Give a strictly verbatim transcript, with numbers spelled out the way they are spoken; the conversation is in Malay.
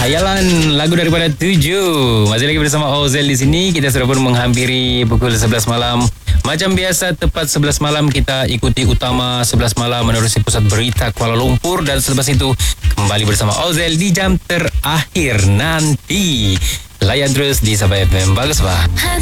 Yalan, lagu daripada Tujuh. Masih lagi bersama Ozel di sini. Kita sudah pun menghampiri pukul sebelas malam. Macam biasa, tepat sebelas malam kita ikuti utama sebelas malam menerusi pusat berita Kuala Lumpur. Dan selepas itu kembali bersama Ozel di jam terakhir nanti. Layan terus di Sabah F M. Bagus, bah.